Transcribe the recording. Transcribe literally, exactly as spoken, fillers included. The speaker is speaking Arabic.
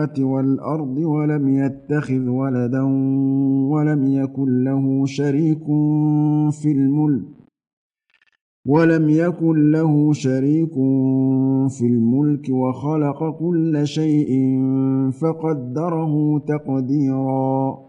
السماوات والأرض ولم يتخذ ولدا ولم يكن له شريك في الملك ولم يكن له شريك في الملك وخلق كل شيء فقدره تقديرا